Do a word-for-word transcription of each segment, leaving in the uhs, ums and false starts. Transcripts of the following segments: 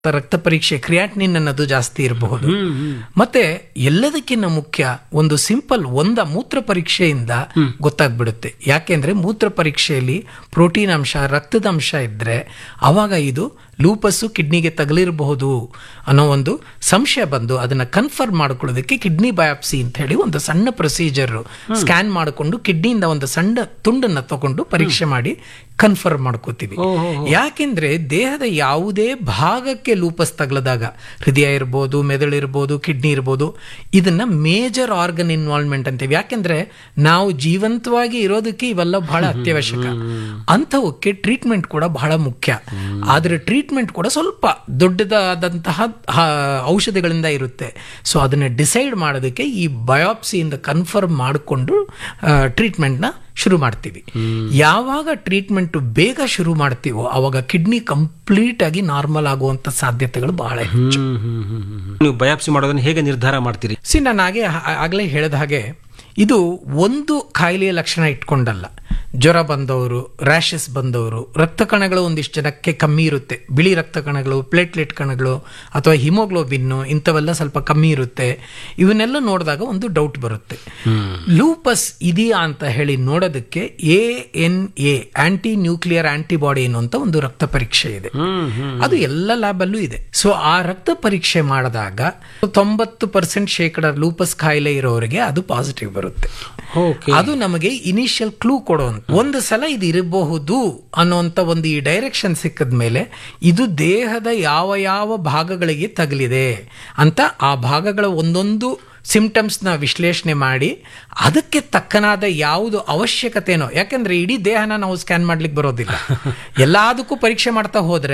ರಕ್ತ ಪರೀಕ್ಷೆ ಕ್ರಿಯಾಟಿನಿನ್ ಅನ್ನೋದು ಜಾಸ್ತಿ ಇರಬಹುದು. ಮತ್ತೆ ಎಲ್ಲದಕ್ಕಿಂತ ಮುಖ್ಯ ಒಂದು ಸಿಂಪಲ್ ಒಂದ ಮೂತ್ರ ಪರೀಕ್ಷೆಯಿಂದ ಗೊತ್ತಾಗ್ಬಿಡುತ್ತೆ. ಯಾಕೆಂದ್ರೆ ಮೂತ್ರ ಪರೀಕ್ಷೆಯಲ್ಲಿ ಪ್ರೋಟೀನ್ ಅಂಶ, ರಕ್ತದ ಅಂಶ ಇದ್ರೆ ಅವಾಗ ಇದು ಲೂಪಸ್ಸು ಕಿಡ್ನಿಗೆ ತಗಲಿರಬಹುದು ಅನ್ನೋ ಒಂದು ಸಂಶಯ ಬಂದು ಅದನ್ನ ಕನ್ಫರ್ಮ್ ಮಾಡ್ಕೊಳ್ಳೋದಕ್ಕೆ ಕಿಡ್ನಿ ಬಯಾಪ್ಸಿ ಅಂತ ಹೇಳಿ ಒಂದು ಸಣ್ಣ ಪ್ರೊಸೀಜರ್ ಸ್ಕ್ಯಾನ್ ಮಾಡಿಕೊಂಡು ಕಿಡ್ನಿಯಿಂದ ಒಂದು ಸಣ್ಣ ತುಂಡನ್ನ ತಗೊಂಡು ಪರೀಕ್ಷೆ ಮಾಡಿ ಕನ್ಫರ್ಮ್ ಮಾಡ್ಕೋತೀವಿ. ಯಾಕೆಂದ್ರೆ ದೇಹದ ಯಾವುದೇ ಭಾಗಕ್ಕೆ ಲೂಪಸ್ ತಗಲದಾಗ, ಹೃದಯ ಇರ್ಬೋದು, ಮೆದುಳಿರ್ಬೋದು, ಕಿಡ್ನಿ ಇರ್ಬೋದು, ಇದನ್ನ ಮೇಜರ್ ಆರ್ಗನ್ ಇನ್ವಾಲ್ವ್ಮೆಂಟ್ ಅಂತೀವಿ. ಯಾಕೆಂದ್ರೆ ನಾವು ಜೀವಂತವಾಗಿ ಇರೋದಕ್ಕೆ ಇವೆಲ್ಲ ಬಹಳ ಅತ್ಯವಶ್ಯಕ. ಅಂಥವಕ್ಕೆ ಟ್ರೀಟ್ಮೆಂಟ್ ಕೂಡ ಬಹಳ ಮುಖ್ಯ. ಆದ್ರೆ ಟ್ರೀಟ್ಮೆಂಟ್ ಕೂಡ ಸ್ವಲ್ಪ ದೊಡ್ಡದಾದಂತಹ ಔಷಧಿಗಳಿಂದ ಇರುತ್ತೆ. ಸೊ ಅದನ್ನ ಡಿಸೈಡ್ ಮಾಡೋದಕ್ಕೆ ಈ ಬಯಾಪ್ಸಿಯಿಂದ ಕನ್ಫರ್ಮ್ ಮಾಡಿಕೊಂಡು ಟ್ರೀಟ್ಮೆಂಟ್ನ ಶುರು ಮಾಡ್ತೀವಿ. ಯಾವಾಗ ಟ್ರೀಟ್ಮೆಂಟ್ ಬೇಗ ಶುರು ಮಾಡ್ತೀವೋ ಅವಾಗ ಕಿಡ್ನಿ ಕಂಪ್ಲೀಟ್ ಆಗಿ ನಾರ್ಮಲ್ ಆಗುವಂತ ಸಾಧ್ಯತೆಗಳು ಬಹಳ ಹೆಚ್ಚು. ನೀವು ಬಯಾಪ್ಸಿ ಮಾಡೋದನ್ನ ಹೇಗೆ ನಿರ್ಧಾರ ಮಾಡ್ತೀರಿ? ಸಿ ನಾನು ಹಾಗೆ ಆಗ್ಲೇ ಹೇಳಿದ ಹಾಗೆ ಇದು ಒಂದು ಕಾಯಿಲೆಯ ಲಕ್ಷಣ ಇಟ್ಕೊಂಡಲ್ಲ. ಜ್ವರ ಬಂದವರು, ರ್ಯಾಷಸ್ ಬಂದವರು, ರಕ್ತ ಕಣಗಳು ಒಂದಿಷ್ಟು ಜನಕ್ಕೆ ಕಮ್ಮಿ ಇರುತ್ತೆ, ಬಿಳಿ ರಕ್ತ ಕಣಗಳು, ಪ್ಲೇಟ್ಲೆಟ್ ಕಣಗಳು ಅಥವಾ ಹಿಮೋಗ್ಲೋಬಿನ್ ಇಂಥವೆಲ್ಲ ಸ್ವಲ್ಪ ಕಮ್ಮಿ ಇರುತ್ತೆ. ಇವನ್ನೆಲ್ಲ ನೋಡಿದಾಗ ಒಂದು ಡೌಟ್ ಬರುತ್ತೆ, ಲೂಪಸ್ ಇದೆಯಾ ಅಂತ ಹೇಳಿ ನೋಡೋದಕ್ಕೆ A N A aunty nuclear antibody ಅನ್ನುವಂತ ಒಂದು ರಕ್ತ ಪರೀಕ್ಷೆ ಇದೆ. ಅದು ಎಲ್ಲ ಲ್ಯಾಬ್ ಅಲ್ಲೂ ಇದೆ. ಸೊ ಆ ರಕ್ತ ಪರೀಕ್ಷೆ ಮಾಡಿದಾಗ ತೊಂಬತ್ತು ಪರ್ಸೆಂಟ್ ಶೇಕಡ ಲೂಪಸ್ ಕಾಯಿಲೆ ಇರೋರಿಗೆ ಅದು ಪಾಸಿಟಿವ್ ಬರುತ್ತೆ. ಅದು ನಮಗೆ ಇನಿಷಿಯಲ್ ಕ್ಲೂ ಕೊಡುವಂತ. ಒಂದು ಸಲ ಇದು ಇರಬಹುದು ಅನ್ನುವಂತ ಒಂದು ಈ ಡೈರೆಕ್ಷನ್ ಸಿಕ್ಕದ ಮೇಲೆ ಇದು ದೇಹದ ಯಾವ ಯಾವ ಭಾಗಗಳಿಗೆ ತಗಲಿದೆ ಅಂತ ಆ ಭಾಗಗಳ ಒಂದೊಂದು ಸಿಂಪ್ಟಮ್ಸ್ ನ ವಿಶ್ಲೇಷಣೆ ಮಾಡಿ ಅದಕ್ಕೆ ತಕ್ಕನಾದ ಯಾವುದು ಅವಶ್ಯಕತೆನೋ, ಯಾಕಂದ್ರೆ ಇಡೀ ದೇಹನ ನಾವು ಸ್ಕ್ಯಾನ್ ಮಾಡ್ಲಿಕ್ಕೆ ಬರೋದಿಲ್ಲ. ಎಲ್ಲದಕ್ಕೂ ಪರೀಕ್ಷೆ ಮಾಡ್ತಾ ಹೋದ್ರೆ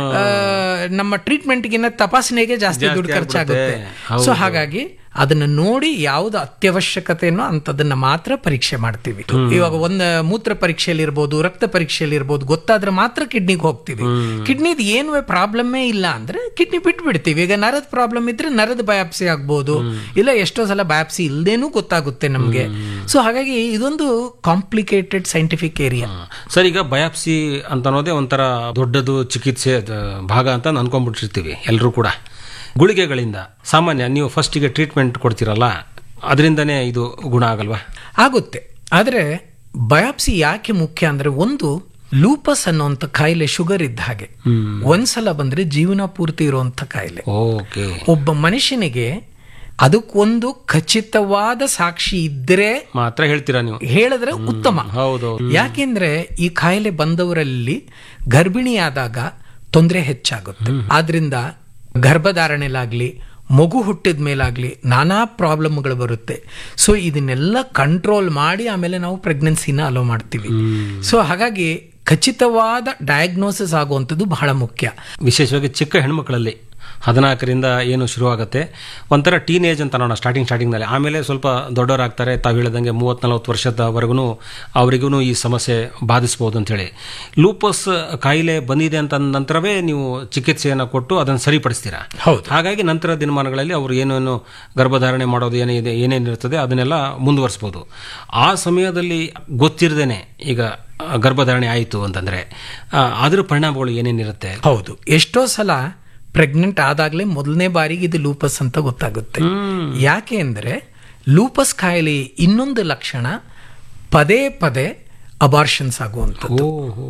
ನಮ್ಮ ಟ್ರೀಟ್ಮೆಂಟ್ಗಿನ್ನ ತಪಾಸಣೆಗೆ ಜಾಸ್ತಿ ದುಡ್ಡು ಖರ್ಚಾಗುತ್ತೆ. ಸೊ ಹಾಗಾಗಿ ಅದನ್ನ ನೋಡಿ ಯಾವ್ದು ಅತ್ಯವಶ್ಯಕತೆನೋ ಅಂತದನ್ನ ಮಾತ್ರ ಪರೀಕ್ಷೆ ಮಾಡ್ತೀವಿ. ಇವಾಗ ಒಂದು ಮೂತ್ರ ಪರೀಕ್ಷೆಯಲ್ಲಿ ಇರ್ಬೋದು, ರಕ್ತ ಪರೀಕ್ಷೆಯಲ್ಲಿ ಇರ್ಬೋದು, ಗೊತ್ತಾದ್ರೆ ಮಾತ್ರ ಕಿಡ್ನಿಗೆ ಹೋಗ್ತೀವಿ. ಕಿಡ್ನಿದ್ ಏನು ಪ್ರಾಬ್ಲಮ್ಮೇ ಇಲ್ಲ ಅಂದ್ರೆ ಕಿಡ್ನಿ ಬಿಟ್ಬಿಡ್ತೀವಿ. ಈಗ ನರದ ಪ್ರಾಬ್ಲಮ್ ಇದ್ರೆ ನರದ ಬಯಾಪ್ಸಿ ಆಗ್ಬೋದು, ಇಲ್ಲ ಎಷ್ಟೋ ಸಲ ಬಯಾಪ್ಸಿ ಇಲ್ದೇನೂ ಗೊತ್ತಾಗುತ್ತೆ ನಮ್ಗೆ. ಸೊ ಹಾಗಾಗಿ ಇದೊಂದು ಕಾಂಪ್ಲಿಕೇಟೆಡ್ ಸೈಂಟಿಫಿಕ್ ಏರಿಯಾ. ಸರ್, ಈಗ ಬಯಾಪ್ಸಿ ಅಂತ ಅನ್ನೋದೇ ಒಂಥರ ದೊಡ್ಡದು ಚಿಕಿತ್ಸೆ ಭಾಗ ಅಂತ ಅನ್ಕೊಂಡ್ಬಿಟ್ಟಿರ್ತೀವಿ ಎಲ್ಲರೂ ಕೂಡ. ಗುಳಿಗೆಗಳಿಂದ ಸಾಮಾನ್ಯ ನೀವು ಫಸ್ಟಿಗೆ ಟ್ರೀಟ್ಮೆಂಟ್ ಕೊಡ್ತೀರಲ್ಲ, ಅದರಿಂದನೇ ಇದು ಗುಣ ಆಗಲ್ವಾ? ಆಗುತ್ತೆ. ಆದರೆ ಬಯಾಪ್ಸಿ ಯಾಕೆ ಮುಖ್ಯ ಅಂದ್ರೆ, ಒಂದು ಲೂಪಸ್ ಅನ್ನುವಂಥ ಕಾಯಿಲೆ ಶುಗರ್ ಇದ್ದ ಹಾಗೆ, ಒಂದ್ಸಲ ಬಂದ್ರೆ ಜೀವನ ಪೂರ್ತಿ ಇರುವಂತ ಕಾಯಿಲೆ. ಒಬ್ಬ ಮನುಷ್ಯನಿಗೆ ಅದಕ್ಕೊಂದು ಖಚಿತವಾದ ಸಾಕ್ಷಿ ಇದ್ರೆ ಮಾತ್ರ ಹೇಳ್ತೀರಾ ನೀವು, ಹೇಳಿದ್ರೆ ಉತ್ತಮ. ಹೌದು. ಯಾಕೆಂದ್ರೆ ಈ ಕಾಯಿಲೆ ಬಂದವರಲ್ಲಿ ಗರ್ಭಿಣಿಯಾದಾಗ ತೊಂದರೆ ಹೆಚ್ಚಾಗುತ್ತೆ. ಆದ್ರಿಂದ ಗರ್ಭಧಾರಣೆಲಾಗ್ಲಿ, ಮಗು ಹುಟ್ಟಿದ ಮೇಲಾಗ್ಲಿ ನಾನಾ ಪ್ರಾಬ್ಲಮ್ಗಳು ಬರುತ್ತೆ. ಸೊ ಇದನ್ನೆಲ್ಲ ಕಂಟ್ರೋಲ್ ಮಾಡಿ ಆಮೇಲೆ ನಾವು ಪ್ರೆಗ್ನೆನ್ಸಿನ ಅಲೋ ಮಾಡ್ತೀವಿ. ಸೊ ಹಾಗಾಗಿ ಖಚಿತವಾದ ಡಯಾಗ್ನೋಸಿಸ್ ಆಗುವಂಥದ್ದು ಬಹಳ ಮುಖ್ಯ. ವಿಶೇಷವಾಗಿ ಚಿಕ್ಕ ಹೆಣ್ಮಕ್ಳಲ್ಲಿ ಹದಿನಾಲ್ಕರಿಂದ ಏನು ಶುರುವಾಗುತ್ತೆ, ಒಂಥರ ಟೀನ್ ಏಜ್ ಅಂತ ನೋಡೋಣ ಸ್ಟಾರ್ಟಿಂಗ್ ಸ್ಟಾರ್ಟಿಂಗ್ನಲ್ಲಿ, ಆಮೇಲೆ ಸ್ವಲ್ಪ ದೊಡ್ಡವರಾಗ್ತಾರೆ. ತಾವು ಹೇಳಿದಂಗೆ ಮೂವತ್ತು ನಲವತ್ತು ವರ್ಷದವರೆಗೂ ಅವರಿಗೂ ಈ ಸಮಸ್ಯೆ ಬಾಧಿಸ್ಬೋದು ಅಂಥೇಳಿ. ಲೂಪಸ್ ಕಾಯಿಲೆ ಬಂದಿದೆ ಅಂತ ನಂತರವೇ ನೀವು ಚಿಕಿತ್ಸೆಯನ್ನು ಕೊಟ್ಟು ಅದನ್ನು ಸರಿಪಡಿಸ್ತೀರಾ? ಹೌದು. ಹಾಗಾಗಿ ನಂತರ ದಿನಮಾನಗಳಲ್ಲಿ ಅವರು ಏನೇನು ಗರ್ಭಧಾರಣೆ ಮಾಡೋದು ಏನಿದೆ ಏನೇನಿರ್ತದೆ ಅದನ್ನೆಲ್ಲ ಮುಂದುವರಿಸ್ಬೋದು. ಆ ಸಮಯದಲ್ಲಿ ಗೊತ್ತಿರದೇನೆ ಈಗ ಗರ್ಭಧಾರಣೆ ಆಯಿತು ಅಂತಂದರೆ ಅದರ ಪರಿಣಾಮಗಳು ಏನೇನಿರುತ್ತೆ? ಹೌದು, ಎಷ್ಟೋ ಸಲ ಪ್ರೆಗ್ನೆಂಟ್ ಆದಾಗಲೇ ಮೊದಲನೇ ಬಾರಿಗೆ ಇದು ಲೂಪಸ್ ಅಂತ ಗೊತ್ತಾಗುತ್ತೆ. ಯಾಕೆ ಅಂದರೆ ಲೂಪಸ್ ಕಾಯಿಲೆ ಇನ್ನೊಂದು ಲಕ್ಷಣ ಪದೇ ಪದೇ ಅಬಾರ್ಷನ್ಸ್ ಆಗುವಂಥದ್ದು.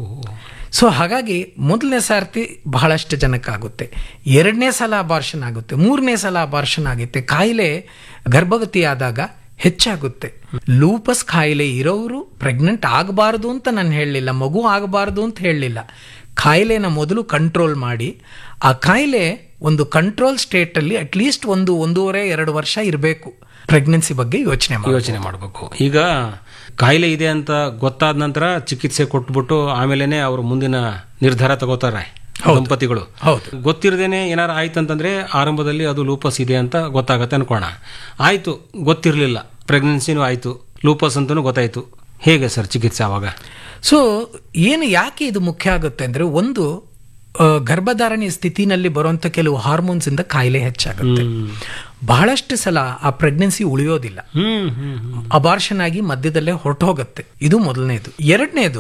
ಸೊ ಹಾಗಾಗಿ ಮೊದಲನೇ ಸಾರ್ತಿ ಬಹಳಷ್ಟು ಜನಕ್ಕಾಗುತ್ತೆ, ಎರಡನೇ ಸಲ ಅಬಾರ್ಷನ್ ಆಗುತ್ತೆ, ಮೂರನೇ ಸಲ ಅಬಾರ್ಷನ್ ಆಗುತ್ತೆ. ಕಾಯಿಲೆ ಗರ್ಭವತಿ ಆದಾಗ ಹೆಚ್ಚಾಗುತ್ತೆ. ಲೂಪಸ್ ಕಾಯಿಲೆ ಇರೋರು ಪ್ರೆಗ್ನೆಂಟ್ ಆಗಬಾರ್ದು ಅಂತ ನಾನು ಹೇಳಲಿಲ್ಲ, ಮಗು ಆಗಬಾರ್ದು ಅಂತ ಹೇಳಲಿಲ್ಲ. ಕಾಯಿಲೆನ ಮೊದಲು ಕಂಟ್ರೋಲ್ ಮಾಡಿ ಆ ಕಾಯಿಲೆ ಒಂದು ಕಂಟ್ರೋಲ್ ಸ್ಟೇಟ್ ಅಲ್ಲಿ ಅಟ್ಲೀಸ್ಟ್ ಒಂದು ಒಂದೂವರೆ ಎರಡು ವರ್ಷ ಇರಬೇಕು. ಪ್ರೆಗ್ನೆನ್ಸಿ ಬಗ್ಗೆ ಯೋಚನೆ ಯೋಚನೆ ಮಾಡಬೇಕು. ಈಗ ಕಾಯಿಲೆ ಇದೆ ಅಂತ ಗೊತ್ತಾದ ನಂತರ ಚಿಕಿತ್ಸೆ ಕೊಟ್ಬಿಟ್ಟು ಆಮೇಲೆ ಅವರು ಮುಂದಿನ ನಿರ್ಧಾರ ತಗೋತಾರೆ ದಂಪತಿಗಳು. ಹೌದು. ಗೊತ್ತಿರದೇನೆ ಏನಾರು ಆಯ್ತು ಅಂತಂದ್ರೆ ಆರಂಭದಲ್ಲಿ ಅದು ಲೂಪಸ್ ಇದೆ ಅಂತ ಗೊತ್ತಾಗತ್ತೆ ಅನ್ಕೋಣ. ಆಯ್ತು, ಗೊತ್ತಿರಲಿಲ್ಲ, ಪ್ರೆಗ್ನೆನ್ಸಿನೂ ಆಯ್ತು, ಲೂಪಸ್ ಅಂತಲೂ ಗೊತ್ತಾಯ್ತು. ಹೇಗೆ ಸರ್ ಚಿಕಿತ್ಸೆ ಆವಾಗ? ಸೊ ಏನು ಯಾಕೆ ಇದು ಮುಖ್ಯ ಆಗುತ್ತೆ ಅಂದ್ರೆ, ಒಂದು ಗರ್ಭಧಾರಣೆ ಸ್ಥಿತಿನಲ್ಲಿ ಬರುವಂತ ಕೆಲವು ಹಾರ್ಮೋನ್ಸ್ ಇಂದ ಕಾಯಿಲೆ ಹೆಚ್ಚಾಗುತ್ತೆ. ಬಹಳಷ್ಟು ಸಲ ಆ ಪ್ರೆಗ್ನೆನ್ಸಿ ಉಳಿಯೋದಿಲ್ಲ, ಅಬಾರ್ಷನ್ ಆಗಿ ಮಧ್ಯದಲ್ಲೇ ಹೊರಟು ಹೋಗುತ್ತೆ. ಇದು ಮೊದಲನೇದು. ಎರಡನೇದು,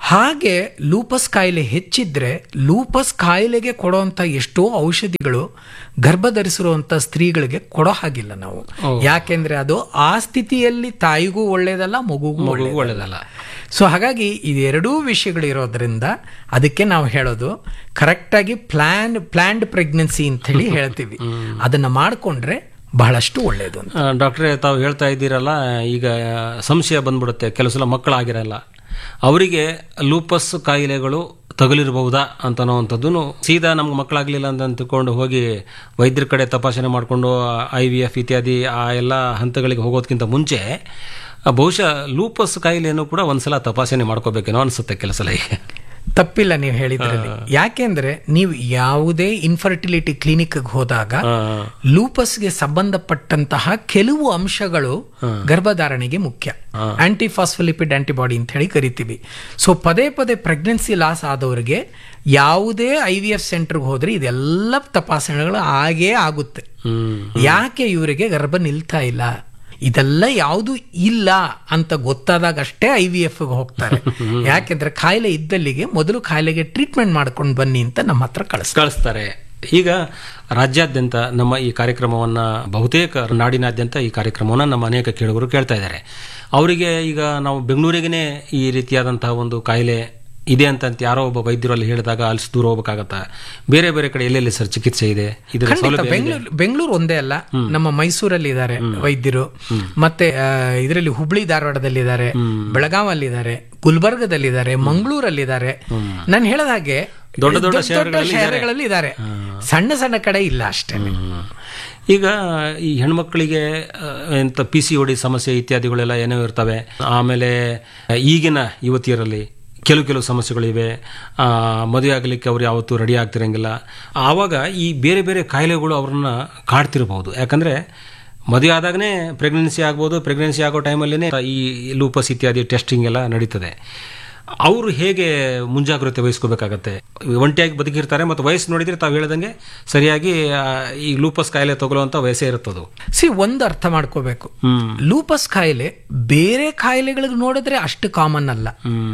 ಹಾಗೆ ಲೂಪಸ್ ಕಾಯಿಲೆ ಹೆಚ್ಚಿದ್ರೆ ಲೂಪಸ್ ಕಾಯಿಲೆಗೆ ಕೊಡುವಂಥ ಎಷ್ಟೋ ಔಷಧಿಗಳು ಗರ್ಭಧರಿಸಿರುವಂಥ ಸ್ತ್ರೀಗಳಿಗೆ ಕೊಡೋ ಹಾಗಿಲ್ಲ ನಾವು. ಯಾಕೆಂದ್ರೆ ಅದು ಆ ಸ್ಥಿತಿಯಲ್ಲಿ ತಾಯಿಗೂ ಒಳ್ಳೇದಲ್ಲ, ಮಗುಗೂ ಒಳ್ಳೇದಲ್ಲ. ಸೊ ಹಾಗಾಗಿ ಇದೆರಡೂ ವಿಷಯಗಳು ಇರೋದ್ರಿಂದ ಅದಕ್ಕೆ ನಾವು ಹೇಳೋದು ಕರೆಕ್ಟಾಗಿ ಪ್ಲಾನ್ ಪ್ಲಾನ್ಡ್ ಪ್ರೆಗ್ನೆನ್ಸಿ ಅಂತ ಹೇಳಿ ಹೇಳ್ತೀವಿ. ಅದನ್ನ ಮಾಡಿಕೊಂಡ್ರೆ ಬಹಳಷ್ಟು ಒಳ್ಳೆಯದು. ಡಾಕ್ಟ್ರೇ, ತಾವು ಹೇಳ್ತಾ ಇದ್ದೀರಲ್ಲ, ಈಗ ಸಂಶಯ ಬಂದ್ಬಿಡುತ್ತೆ, ಕೆಲವು ಸಲ ಮಕ್ಕಳಾಗಿರಲ್ಲ, ಅವರಿಗೆ ಲೂಪಸ್ ಕಾಯಿಲೆಗಳು ತಗುಲಿರಬಹುದಾ ಅಂತನ್ನುವಂಥದ್ದು ಸೀದಾ ನಮ್ಗೆ ಮಕ್ಕಳಾಗಲಿಲ್ಲ ಅಂತ ಅಂದ್ಕೊಂಡು ಹೋಗಿ ವೈದ್ಯರ ಕಡೆ ತಪಾಸಣೆ ಮಾಡಿಕೊಂಡು ಐ ವಿ ಎಫ್ ಇತ್ಯಾದಿ ಆ ಎಲ್ಲ ಹಂತಗಳಿಗೆ ಹೋಗೋದಕ್ಕಿಂತ ಮುಂಚೆ ಬಹುಶಃ ಲೂಪಸ್ ಕಾಯಿಲೆಯನ್ನು ಕೂಡ ಒಂದ್ಸಲ ತಪಾಸಣೆ ಮಾಡ್ಕೋಬೇಕೇನೋ ಅನ್ಸುತ್ತೆ ಕೆಲಸ. ತಪ್ಪಿಲ್ಲ ನೀವು ಹೇಳಿದ್ರಲ್ಲಿ. ಯಾಕೆಂದ್ರೆ ನೀವು ಯಾವುದೇ ಇನ್ಫರ್ಟಿಲಿಟಿ ಕ್ಲಿನಿಕ್ ಹೋದಾಗ ಲೂಪಸ್ಗೆ ಸಂಬಂಧಪಟ್ಟಂತಹ ಕೆಲವು ಅಂಶಗಳು ಗರ್ಭಧಾರಣೆಗೆ ಮುಖ್ಯ. ಆಂಟಿಫಾಸ್ಫೋಲಿಪಿಡ್ ಆಂಟಿಬಾಡಿ ಅಂತ ಹೇಳಿ ಕರಿತೀವಿ. ಸೊ ಪದೇ ಪದೇ ಪ್ರೆಗ್ನೆನ್ಸಿ ಲಾಸ್ ಆದವರಿಗೆ ಯಾವುದೇ ಐ ವಿ ಎಫ್ ಸೆಂಟರ್ಗೆ ಹೋದ್ರೆ ಇದೆಲ್ಲ ತಪಾಸಣೆಗಳು ಆಗೇ ಆಗುತ್ತೆ. ಯಾಕೆ ಇವರಿಗೆ ಗರ್ಭ ನಿಲ್ತಾ ಇಲ್ಲ, ಇದೆಲ್ಲ ಯಾವುದು ಇಲ್ಲ ಅಂತ ಗೊತ್ತಾದಾಗ ಅಷ್ಟೇ ಐ ವಿ ಎಫ್ ಹೋಗ್ತಾರೆ. ಯಾಕೆಂದ್ರೆ ಕಾಯಿಲೆ ಇದ್ದಲ್ಲಿಗೆ ಮೊದಲು ಕಾಯಿಲೆಗೆ ಟ್ರೀಟ್ಮೆಂಟ್ ಮಾಡ್ಕೊಂಡು ಬನ್ನಿ ಅಂತ ನಮ್ಮ ಹತ್ರ ಕಳಿಸ್ ಕಳಿಸ್ತಾರೆ. ಈಗ ರಾಜ್ಯಾದ್ಯಂತ ನಮ್ಮ ಈ ಕಾರ್ಯಕ್ರಮವನ್ನ, ಬಹುತೇಕ ನಾಡಿನಾದ್ಯಂತ ಈ ಕಾರ್ಯಕ್ರಮವನ್ನ ನಮ್ಮ ಅನೇಕ ಕೇಳುಗರು ಕೇಳ್ತಾ ಇದ್ದಾರೆ. ಅವರಿಗೆ ಈಗ ನಾವು ಬೆಂಗಳೂರಿಗೇನೆ ಈ ರೀತಿಯಾದಂತಹ ಒಂದು ಕಾಯಿಲೆ ಇದೆ ಅಂತ ಯಾರೋ ಒಬ್ಬ ವೈದ್ಯರಲ್ಲಿ ಹೇಳಿದಾಗ ಅಲ್ಲಿ ದೂರ ಹೋಗ್ಬೇಕಾಗತ್ತ, ಬೇರೆ ಬೇರೆ ಕಡೆ ಎಲ್ಲೆಲ್ಲಿ ಸರ್ ಚಿಕಿತ್ಸೆ ಇದೆ? ಬೆಂಗಳೂರು ಬೆಂಗಳೂರು ಒಂದೇ ಅಲ್ಲ, ನಮ್ಮ ಮೈಸೂರಲ್ಲಿ ಇದ್ದಾರೆ ವೈದ್ಯರು, ಮತ್ತೆ ಇದರಲ್ಲಿ ಹುಬ್ಳಿ ಧಾರವಾಡದಲ್ಲಿ ಇದ್ದಾರೆ, ಬೆಳಗಾವಲ್ಲಿ ಇದ್ದಾರೆ, ಗುಲ್ಬರ್ಗದಲ್ಲಿದ್ದಾರೆ, ಮಂಗಳೂರಲ್ಲಿದ್ದಾರೆ. ನಾನು ಹೇಳದ ಹಾಗೆ ದೊಡ್ಡ ದೊಡ್ಡ ಶಹರಗಳಲ್ಲಿ ಇದ್ದಾರೆ, ಸಣ್ಣ ಸಣ್ಣ ಕಡೆ ಇಲ್ಲ ಅಷ್ಟೇ. ಈಗ ಈ ಹೆಣ್ಮಕ್ಳಿಗೆ ಎಂತ ಪಿ ಸಿ ಓ ಡಿ ಸಮಸ್ಯೆ ಇತ್ಯಾದಿಗಳೆಲ್ಲ ಏನೋ ಇರ್ತವೆ. ಆಮೇಲೆ ಈಗಿನ ಯುವತಿಯರಲ್ಲಿ ಕೆಲವು ಕೆಲವು ಸಮಸ್ಯೆಗಳಿವೆ. ಮದುವೆ ಆಗಲಿಕ್ಕೆ ಅವ್ರು ಯಾವತ್ತೂ ರೆಡಿ ಆಗ್ತಿರಂಗಿಲ್ಲ. ಆವಾಗ ಈ ಬೇರೆ ಬೇರೆ ಕಾಯಿಲೆಗಳು ಅವ್ರನ್ನ ಕಾಡ್ತಿರಬಹುದು. ಯಾಕಂದ್ರೆ ಮದುವೆ ಆದಾಗನೇ ಪ್ರೆಗ್ನೆನ್ಸಿ ಆಗ್ಬೋದು, ಪ್ರೆಗ್ನೆನ್ಸಿ ಆಗೋ ಟೈಮಲ್ಲೇ ಈ ಲೂಪಸ್ ಇತ್ಯಾದಿ ಟೆಸ್ಟಿಂಗ್ ಎಲ್ಲ ನಡೀತದೆ. ಅವರು ಹೇಗೆ ಮುಂಜಾಗ್ರತೆ ವಹಿಸ್ಕೋಬೇಕಾಗತ್ತೆ? ಒಂಟಿಯಾಗಿ ಬದುಕಿರ್ತಾರೆ, ಮತ್ತು ವಯಸ್ಸು ನೋಡಿದ್ರೆ ತಾವು ಹೇಳ್ದಂಗೆ ಸರಿಯಾಗಿ ಈ ಲೂಪಸ್ ಕಾಯಿಲೆ ತಗೊಳ್ಳುವಂತ ವಯಸ್ಸೇ ಇರುತ್ತದು. ಸಿ ಒಂದು ಅರ್ಥ ಮಾಡ್ಕೋಬೇಕು, ಲೂಪಸ್ ಕಾಯಿಲೆ ಬೇರೆ ಕಾಯಿಲೆಗಳಿಗೆ ನೋಡಿದ್ರೆ ಅಷ್ಟು ಕಾಮನ್ ಅಲ್ಲ,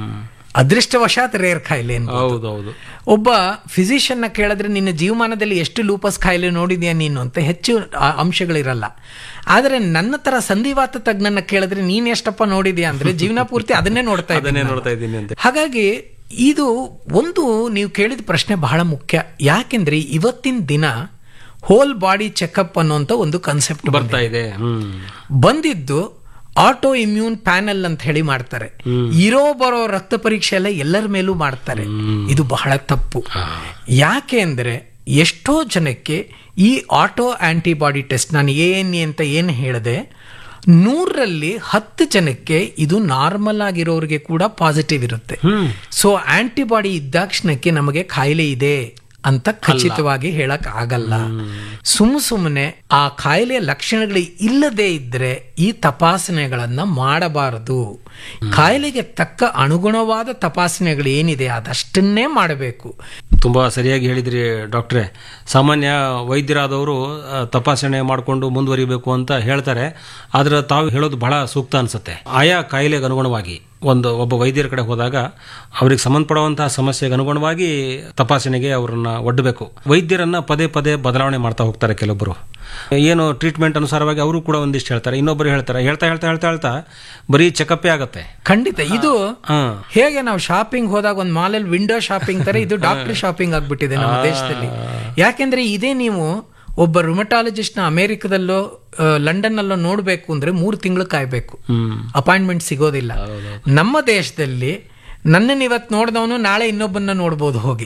ಅದೃಷ್ಟವಶಾತ್ ರೇರ್ ಕಾಯಿಲೆ. ಹೌದೌದು. ಒಬ್ಬ ಫಿಸಿಷಿಯನ್ ಕೇಳಿದ್ರೆ ನಿನ್ನ ಜೀವಮಾನದಲ್ಲಿ ಎಷ್ಟು ಲೂಪಸ್ ಕಾಯಿಲೆ ನೋಡಿದ್ಯಾ ನೀನು ಅಂತ ಹೆಚ್ಚು ಅಂಶಗಳಿರಲ್ಲ. ಆದರೆ ನನ್ನ ತರ ಸಂಧಿವಾತ ತಜ್ಞನ ಕೇಳಿದ್ರೆ ನೀನ್ ಎಷ್ಟಪ್ಪ ನೋಡಿದ್ಯಾ ಅಂದ್ರೆ ಜೀವನ ಪೂರ್ತಿ ಅದನ್ನೇ ನೋಡ್ತಾ ಇದ್ದೀನಿ ಅಂತ. ಹಾಗಾಗಿ ಇದು ಒಂದು ನೀವು ಕೇಳಿದ ಪ್ರಶ್ನೆ ಬಹಳ ಮುಖ್ಯ. ಯಾಕೆಂದ್ರೆ ಇವತ್ತಿನ ದಿನ ಹೋಲ್ ಬಾಡಿ ಚೆಕಪ್ ಅನ್ನುವಂತ ಒಂದು ಕಾನ್ಸೆಪ್ಟ್ ಬರ್ತಾ ಇದೆ. ಬಂದಿದ್ದು ಆಟೋ ಇಮ್ಯೂನ್ ಪ್ಯಾನೆಲ್ ಅಂತ ಹೇಳಿ ಮಾಡ್ತಾರೆ. ಇರೋ ಬರೋ ರಕ್ತ ಪರೀಕ್ಷೆ ಎಲ್ಲ ಎಲ್ಲರ ಮೇಲೂ ಮಾಡ್ತಾರೆ. ಇದು ಬಹಳ ತಪ್ಪು. ಯಾಕೆ ಅಂದ್ರೆ ಎಷ್ಟೋ ಜನಕ್ಕೆ ಈ ಆಟೋ ಆಂಟಿಬಾಡಿ ಟೆಸ್ಟ್, ನಾನು ಎ ಎನ್ ಎ ಅಂತ ಏನು ಹೇಳಿದೆ, ನೂರರಲ್ಲಿ ಹತ್ತು ಜನಕ್ಕೆ ಇದು ನಾರ್ಮಲ್ ಆಗಿರೋರಿಗೆ ಕೂಡ ಪಾಸಿಟಿವ್ ಇರುತ್ತೆ. ಸೊ ಆಂಟಿಬಾಡಿ ಇದ್ದಾಕ್ಷಣಕ್ಕೆ ನಮಗೆ ಕಾಯಿಲೆ ಇದೆ ಅಂತ ಖಚಿತವಾಗಿ ಹೇಳಕ್ ಆಗಲ್ಲ. ಸುಮ್ ಸುಮ್ಮನೆ ಆ ಕಾಯಿಲೆಯ ಲಕ್ಷಣಗಳು ಇಲ್ಲದೆ ಇದ್ರೆ ಈ ತಪಾಸಣೆಗಳನ್ನ ಮಾಡಬಾರದು. ಕಾಯಿಲೆಗೆ ತಕ್ಕ ಅನುಗುಣವಾದ ತಪಾಸಣೆಗಳು ಏನಿದೆ ಅದಷ್ಟನ್ನೇ ಮಾಡಬೇಕು. ತುಂಬಾ ಸರಿಯಾಗಿ ಹೇಳಿದ್ರಿ ಡಾಕ್ಟ್ರೆ. ಸಾಮಾನ್ಯ ವೈದ್ಯರಾದವರು ತಪಾಸಣೆ ಮಾಡಿಕೊಂಡು ಮುಂದುವರಿಬೇಕು ಅಂತ ಹೇಳ್ತಾರೆ, ಆದ್ರೆ ತಾವು ಹೇಳೋದು ಬಹಳ ಸೂಕ್ತ ಅನ್ಸುತ್ತೆ. ಆಯಾ ಕಾಯಿಲೆಗೆ ಅನುಗುಣವಾಗಿ ಒಂದು ಒಬ್ಬ ವೈದ್ಯರ ಕಡೆ ಹೋದಾಗ ಅವ್ರಿಗೆ ಸಂಬಂಧಪಡುವಂತಹ ಸಮಸ್ಯೆಗೆ ಅನುಗುಣವಾಗಿ ತಪಾಸಣೆಗೆ ಅವರನ್ನ ಒಡ್ಡಬೇಕು. ವೈದ್ಯರನ್ನ ಪದೇ ಪದೇ ಬದಲಾವಣೆ ಮಾಡ್ತಾ ಹೋಗ್ತಾರೆ ಕೆಲವೊಬ್ಬರು. ಏನು ಟ್ರೀಟ್ಮೆಂಟ್ ಅನುಸಾರವಾಗಿ ಅವರು ಕೂಡ ಒಂದಿಷ್ಟು ಹೇಳ್ತಾರೆ, ಇನ್ನೊಬ್ಬರು ಹೇಳ್ತಾರೆ. ಹೇಳ್ತಾ ಹೇಳ್ತಾ ಹೇಳ್ತಾ ಹೇಳ್ತಾ ಬರೀ ಚೆಕಪ್ಪೇ ಆಗತ್ತೆ. ಖಂಡಿತ ಇದು ಹೇಗೆ ನಾವು ಶಾಪಿಂಗ್ ಹೋದಾಗ ಒಂದು ಮಾಲಲ್ಲಿ ವಿಂಡೋ ಶಾಪಿಂಗ್ ತರ ಇದು ಡಾಕ್ಟರ್ ಶಾಪಿಂಗ್ ಆಗ್ಬಿಟ್ಟಿದೆ ನಮ್ಮ ದೇಶದಲ್ಲಿ. ಯಾಕೆಂದ್ರೆ ಇದೇ ನೀವು ಒಬ್ಬ ರುಮಟಾಲಜಿಸ್ಟ್ ನ ಅಮೆರಿಕದಲ್ಲೋ ಲಂಡನ್ ಅಲ್ಲೋ ನೋಡ್ಬೇಕು ಅಂದ್ರೆ ಮೂರು ತಿಂಗಳು ಕಾಯ್ಬೇಕು, ಅಪಾಯಿಂಟ್ಮೆಂಟ್ ಸಿಗೋದಿಲ್ಲ. ನಮ್ಮ ದೇಶದಲ್ಲಿ ನನ್ನನ್ನು ಇವತ್ತು ನೋಡಿದವನು ನಾಳೆ ಇನ್ನೊಬ್ಬನ್ನ ನೋಡ್ಬೋದು ಹೋಗಿ.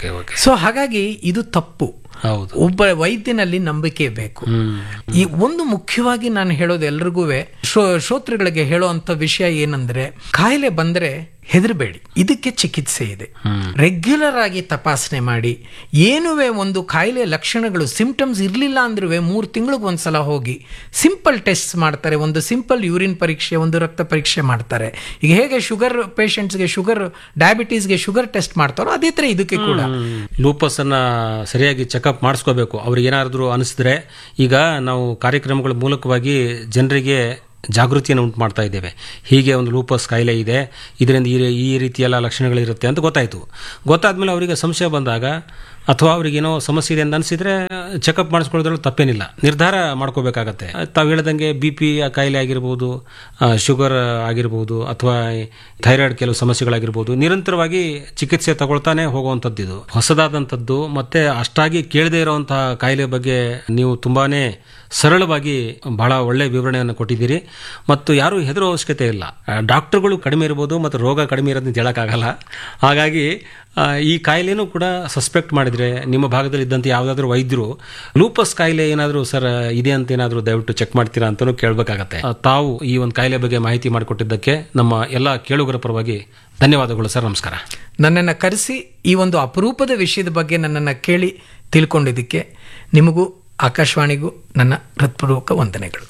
ಸೊ ಹಾಗಾಗಿ ಇದು ತಪ್ಪು. ಒಬ್ಬ ವೈದ್ಯನಲ್ಲಿ ನಂಬಿಕೆ ಬೇಕು. ಈ ಒಂದು ಮುಖ್ಯವಾಗಿ ನಾನು ಹೇಳೋದು ಎಲ್ರಿಗೂ ಶ್ರೋತೃಗಳಿಗೆ ಹೇಳೋಂತ ವಿಷಯ ಏನಂದ್ರೆ, ಕಾಯಿಲೆ ಬಂದ್ರೆ ಹೆದರಬೇಡಿ, ಇದಕ್ಕೆ ಚಿಕಿತ್ಸೆ ಇದೆ. ರೆಗ್ಯುಲರ್ ಆಗಿ ತಪಾಸಣೆ ಮಾಡಿ. ಏನುವೆ ಒಂದು ಕಾಯಿಲೆ ಲಕ್ಷಣಗಳು ಸಿಂಪ್ಟಮ್ಸ್ ಇರ್ಲಿಲ್ಲ ಅಂದ್ರೂ ಮೂರು ತಿಂಗಳಿಗೆ ಒಂದ್ಸಲ ಹೋಗಿ ಸಿಂಪಲ್ ಟೆಸ್ಟ್ ಮಾಡ್ತಾರೆ. ಒಂದು ಸಿಂಪಲ್ ಯೂರಿನ್ ಪರೀಕ್ಷೆ, ಒಂದು ರಕ್ತ ಪರೀಕ್ಷೆ ಮಾಡ್ತಾರೆ. ಈಗ ಹೇಗೆ ಶುಗರ್ ಪೇಷಂಟ್ಸ್ಗೆ ಶುಗರ್, ಡಯಾಬಿಟೀಸ್ಗೆ ಶುಗರ್ ಟೆಸ್ಟ್ ಮಾಡ್ತಾರೋ ಅದೇ ತರ ಇದಕ್ಕೆ ಕೂಡ ಲೂಪಸ್ ಅನ್ನ ಸರಿಯಾಗಿ ಚೆಕಪ್ ಮಾಡಿಸ್ಕೋಬೇಕು. ಅವ್ರಿಗೆ ಏನಾದ್ರು ಅನಿಸಿದ್ರೆ, ಈಗ ನಾವು ಕಾರ್ಯಕ್ರಮಗಳ ಮೂಲಕವಾಗಿ ಜನರಿಗೆ ಜಾಗೃತಿಯನ್ನು ಉಂಟು ಮಾಡ್ತಾ ಇದ್ದೇವೆ. ಹೀಗೆ ಒಂದು ಲೂಪಸ್ ಕಾಯಿಲೆ ಇದೆ, ಇದರಿಂದ ಈ ಈ ರೀತಿಯೆಲ್ಲ ಲಕ್ಷಣಗಳಿರುತ್ತೆ ಅಂತ ಗೊತ್ತಾಯಿತು. ಗೊತ್ತಾದ್ಮೇಲೆ ಅವರಿಗೆ ಸಂಶಯ ಬಂದಾಗ ಅಥವಾ ಅವ್ರಿಗೇನೋ ಸಮಸ್ಯೆ ಇದೆ ಅಂತ ಅನಿಸಿದ್ರೆ ಚೆಕಪ್ ಮಾಡಿಸ್ಕೊಳ್ಳೋದ್ರಲ್ಲಿ ತಪ್ಪೇನಿಲ್ಲ, ನಿರ್ಧಾರ ಮಾಡ್ಕೋಬೇಕಾಗತ್ತೆ. ತಾವು ಹೇಳ್ದಂಗೆ ಬಿ ಪಿ ಕಾಯಿಲೆ ಆಗಿರ್ಬೋದು, ಶುಗರ್ ಆಗಿರ್ಬೋದು, ಅಥವಾ ಥೈರಾಯ್ಡ್ ಕೆಲವು ಸಮಸ್ಯೆಗಳಾಗಿರ್ಬೋದು, ನಿರಂತರವಾಗಿ ಚಿಕಿತ್ಸೆ ತಗೊಳ್ತಾನೆ ಹೋಗುವಂಥದ್ದು ಇದು ಹೊಸದಾದಂಥದ್ದು. ಮತ್ತೆ ಅಷ್ಟಾಗಿ ಕೇಳದೇ ಇರುವಂತಹ ಕಾಯಿಲೆ ಬಗ್ಗೆ ನೀವು ತುಂಬಾನೇ ಸರಳವಾಗಿ ಬಹಳ ಒಳ್ಳೆ ವಿವರಣೆಯನ್ನು ಕೊಟ್ಟಿದ್ದೀರಿ. ಮತ್ತು ಯಾರು ಹೆದರೋ ಅವಶ್ಯಕತೆ ಇಲ್ಲ. ಡಾಕ್ಟರ್ಗಳು ಕಡಿಮೆ ಇರ್ಬೋದು ಮತ್ತು ರೋಗ ಕಡಿಮೆ ಇರೋದನ್ನ ಹೇಳೋಕ್ಕಾಗಲ್ಲ. ಹಾಗಾಗಿ ಈ ಕಾಯಿಲೆನೂ ಕೂಡ ಸಸ್ಪೆಕ್ಟ್ ಮಾಡಿದರೆ ನಿಮ್ಮ ಭಾಗದಲ್ಲಿ ಇದ್ದಂಥ ಯಾವುದಾದ್ರೂ ವೈದ್ಯರು ಲೂಪಸ್ ಕಾಯಿಲೆ ಏನಾದರೂ ಸರ್ ಇದೆ ಅಂತ ಏನಾದರೂ ದಯವಿಟ್ಟು ಚೆಕ್ ಮಾಡ್ತೀರಾ ಅಂತಲೂ ಕೇಳಬೇಕಾಗತ್ತೆ. ತಾವು ಈ ಒಂದು ಕಾಯಿಲೆ ಬಗ್ಗೆ ಮಾಹಿತಿ ಮಾಡಿಕೊಟ್ಟಿದ್ದಕ್ಕೆ ನಮ್ಮ ಎಲ್ಲ ಕೇಳುಗರ ಪರವಾಗಿ ಧನ್ಯವಾದಗಳು ಸರ್. ನಮಸ್ಕಾರ. ನನ್ನನ್ನು ಕರೆಸಿ ಈ ಒಂದು ಅಪರೂಪದ ವಿಷಯದ ಬಗ್ಗೆ ನನ್ನನ್ನು ಕೇಳಿ ತಿಳ್ಕೊಂಡಿದ್ದಕ್ಕೆ ನಿಮಗೂ ಆಕಾಶವಾಣಿಗೂ ನನ್ನ ಹೃತ್ಪೂರ್ವಕ ವಂದನೆಗಳು.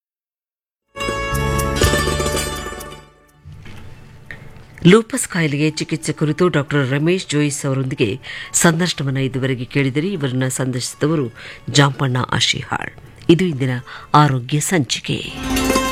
ಲೂಪಸ್ ಕಾಯಿಲೆಗೆ ಚಿಕಿತ್ಸೆ ಕುರಿತು ಡಾಕ್ಟರ್ ರಮೇಶ್ ಜೋಯಿಸ್ ಅವರೊಂದಿಗೆ ಸಂದರ್ಶನವನ್ನು ಇದುವರೆಗೆ ಕೇಳಿದರೆ. ಇವರನ್ನು ಸಂದರ್ಶಿಸಿದವರು ಜಾಂಪಣ್ಣ ಆಶಿಹಾಳ್. ಇದು ಇಂದಿನ ಆರೋಗ್ಯ ಸಂಚಿಕೆ.